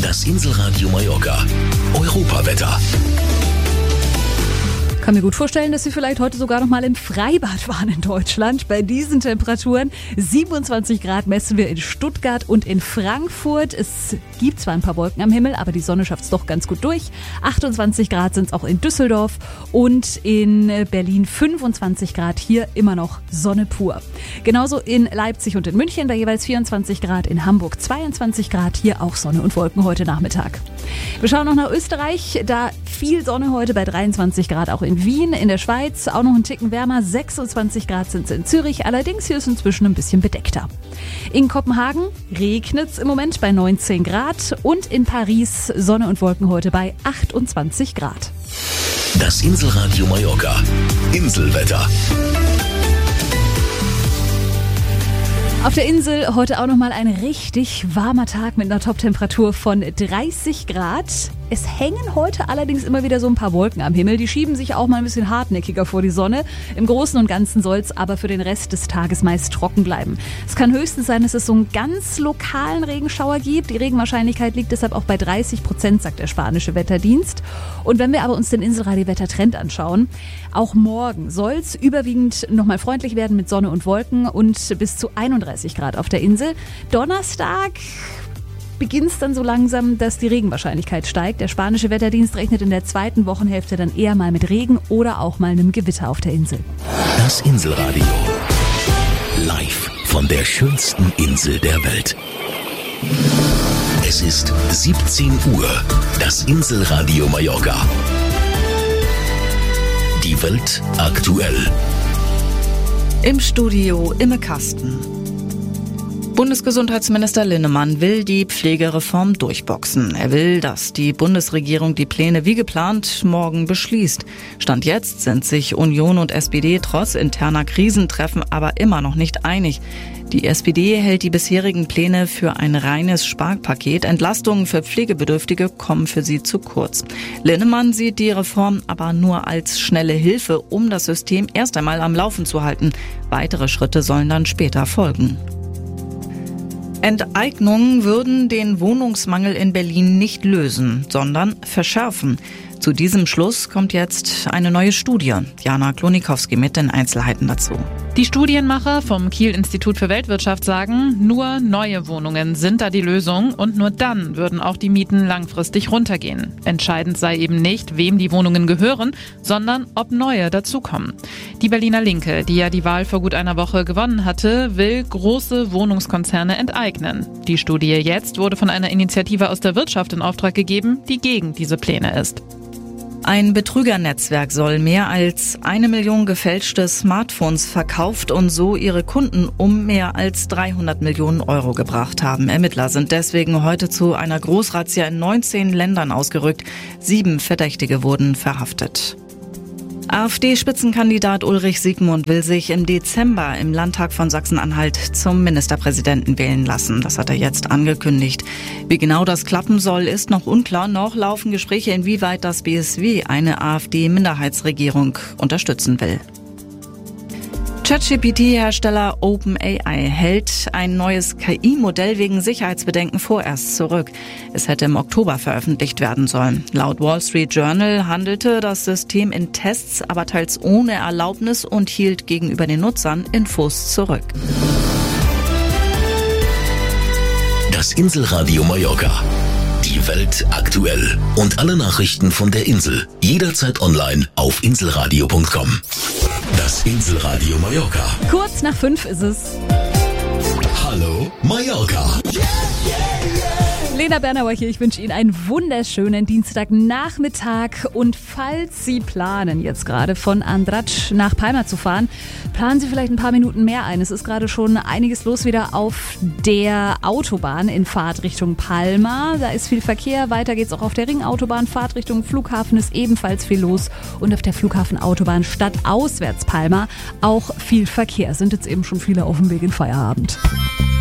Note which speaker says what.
Speaker 1: Das Inselradio Mallorca. Europawetter.
Speaker 2: Ich kann mir gut vorstellen, dass Sie vielleicht heute sogar noch mal im Freibad waren in Deutschland. Bei diesen Temperaturen 27 Grad messen wir in Stuttgart und in Frankfurt. Es gibt zwar ein paar Wolken am Himmel, aber die Sonne schafft es doch ganz gut durch. 28 Grad sind es auch in Düsseldorf und in Berlin 25 Grad. Hier immer noch Sonne pur. Genauso in Leipzig und in München bei jeweils 24 Grad. In Hamburg 22 Grad. Hier auch Sonne und Wolken heute Nachmittag. Wir schauen noch nach Österreich. Da viel Sonne heute bei 23 Grad auch in Wien. In der Schweiz auch noch ein Ticken wärmer. 26 Grad sind es in Zürich. Allerdings hier ist inzwischen ein bisschen bedeckter. In Kopenhagen regnet es im Moment bei 19 Grad. Und in Paris Sonne und Wolken heute bei 28 Grad.
Speaker 1: Das Inselradio Mallorca. Inselwetter.
Speaker 2: Auf der Insel heute auch nochmal ein richtig warmer Tag mit einer Toptemperatur von 30 Grad. Es hängen heute allerdings immer wieder so ein paar Wolken am Himmel. Die schieben sich auch mal ein bisschen hartnäckiger vor die Sonne. Im Großen und Ganzen soll es aber für den Rest des Tages meist trocken bleiben. Es kann höchstens sein, dass es so einen ganz lokalen Regenschauer gibt. Die Regenwahrscheinlichkeit liegt deshalb auch bei 30%, sagt der spanische Wetterdienst. Und wenn wir aber uns den Inselradio-Wettertrend anschauen, auch morgen soll es überwiegend nochmal freundlich werden mit Sonne und Wolken und bis zu 31 Grad auf der Insel. Donnerstag beginnt es dann so langsam, dass die Regenwahrscheinlichkeit steigt. Der spanische Wetterdienst rechnet in der zweiten Wochenhälfte dann eher mal mit Regen oder auch mal einem Gewitter auf der Insel.
Speaker 1: Das Inselradio. Live von der schönsten Insel der Welt. Es ist 17 Uhr. Das Inselradio Mallorca. Die Welt aktuell.
Speaker 3: Im Studio Imme Kasten. Bundesgesundheitsminister Linnemann will die Pflegereform durchboxen. Er will, dass die Bundesregierung die Pläne wie geplant morgen beschließt. Stand jetzt sind sich Union und SPD trotz interner Krisentreffen aber immer noch nicht einig. Die SPD hält die bisherigen Pläne für ein reines Sparpaket. Entlastungen für Pflegebedürftige kommen für sie zu kurz. Linnemann sieht die Reform aber nur als schnelle Hilfe, um das System erst einmal am Laufen zu halten. Weitere Schritte sollen dann später folgen. Enteignungen würden den Wohnungsmangel in Berlin nicht lösen, sondern verschärfen. Zu diesem Schluss kommt jetzt eine neue Studie. Jana Klonikowski mit den Einzelheiten dazu.
Speaker 4: Die Studienmacher vom Kiel-Institut für Weltwirtschaft sagen, nur neue Wohnungen sind da die Lösung und nur dann würden auch die Mieten langfristig runtergehen. Entscheidend sei eben nicht, wem die Wohnungen gehören, sondern ob neue dazukommen. Die Berliner Linke, die ja die Wahl vor gut einer Woche gewonnen hatte, will große Wohnungskonzerne enteignen. Die Studie jetzt wurde von einer Initiative aus der Wirtschaft in Auftrag gegeben, die gegen diese Pläne ist.
Speaker 3: Ein Betrügernetzwerk soll mehr als 1 Million gefälschte Smartphones verkauft und so ihre Kunden um mehr als 300 Millionen Euro gebracht haben. Ermittler sind deswegen heute zu einer Großrazzia in 19 Ländern ausgerückt. 7 Verdächtige wurden verhaftet. AfD-Spitzenkandidat Ulrich Siegmund will sich im Dezember im Landtag von Sachsen-Anhalt zum Ministerpräsidenten wählen lassen. Das hat er jetzt angekündigt. Wie genau das klappen soll, ist noch unklar. Noch laufen Gespräche, inwieweit das BSW eine AfD-Minderheitsregierung unterstützen will. ChatGPT-Hersteller OpenAI hält ein neues KI-Modell wegen Sicherheitsbedenken vorerst zurück. Es hätte im Oktober veröffentlicht werden sollen. Laut Wall Street Journal handelte das System in Tests, aber teils ohne Erlaubnis und hielt gegenüber den Nutzern Infos zurück.
Speaker 1: Das Inselradio Mallorca. Die Welt aktuell. Und alle Nachrichten von der Insel. Jederzeit online auf inselradio.com. Das Inselradio Mallorca.
Speaker 2: Kurz nach 5 ist es.
Speaker 1: Hallo Mallorca.
Speaker 2: Lena Bernauer hier, ich wünsche Ihnen einen wunderschönen Dienstagnachmittag und falls Sie planen, jetzt gerade von Andratx nach Palma zu fahren, planen Sie vielleicht ein paar Minuten mehr ein. Es ist gerade schon einiges los wieder auf der Autobahn in Fahrtrichtung Palma. Da ist viel Verkehr, weiter geht's auch auf der Ringautobahn. Fahrtrichtung Flughafen ist ebenfalls viel los und auf der Flughafenautobahn stadtauswärts Palma auch viel Verkehr. Sind jetzt eben schon viele auf dem Weg in Feierabend.